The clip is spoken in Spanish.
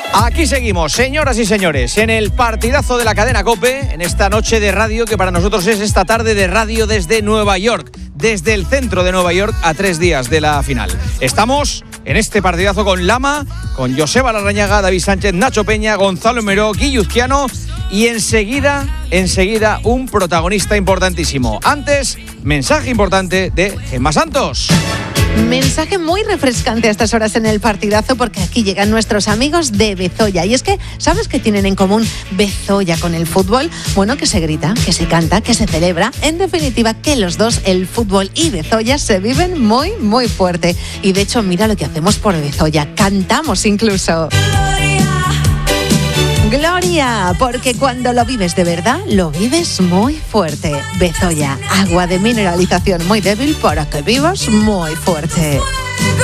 Aquí seguimos, señoras y señores, en el partidazo de la cadena COPE, en esta noche de radio que para nosotros es esta tarde de radio desde Nueva York, desde el centro de Nueva York a 3 días de la final. Estamos en este partidazo con Lama, con Joseba Larrañaga, David Sánchez, Nacho Peña, Gonzalo Meró, Guilluzquiano y enseguida un protagonista importantísimo. Antes, mensaje importante de Gemma Santos. Mensaje muy refrescante a estas horas en el partidazo, porque aquí llegan nuestros amigos de Bezoya. Y es que, ¿sabes qué tienen en común Bezoya con el fútbol? Bueno, que se grita, que se canta, que se celebra. En definitiva, que los dos, el fútbol y Bezoya, se viven muy, muy fuerte. Y de hecho, mira lo que hacemos por Bezoya. Cantamos incluso. Gloria, porque cuando lo vives de verdad, lo vives muy fuerte. Bezoya, agua de mineralización muy débil para que vivas muy fuerte.